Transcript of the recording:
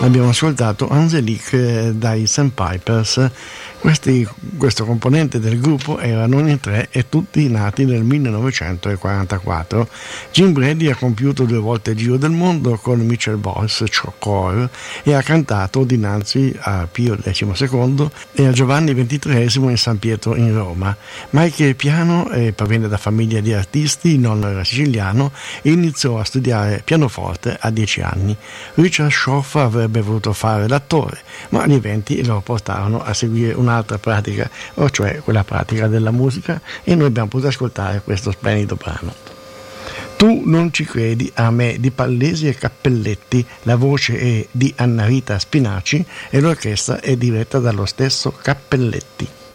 Abbiamo ascoltato Angelique dai Sandpipers. Questo componente del gruppo erano in tre e tutti nati nel 1944. Jim Brady ha compiuto 2 volte il giro del mondo con Mitchell Boyce Choir e ha cantato dinanzi a Pio XII e a Giovanni XXIII in San Pietro in Roma. Mike piano proviene da famiglia di artisti, il nonno era siciliano e iniziò a studiare pianoforte a 10 anni. Richard Schoff avrebbe voluto fare l'attore, ma gli eventi lo portarono a seguire un'altra pratica, o cioè quella pratica della musica, e noi abbiamo potuto ascoltare questo splendido brano. Tu non ci credi a me di Pallesi e Cappelletti, la voce è di Anna Rita Spinaci e l'orchestra è diretta dallo stesso Cappelletti.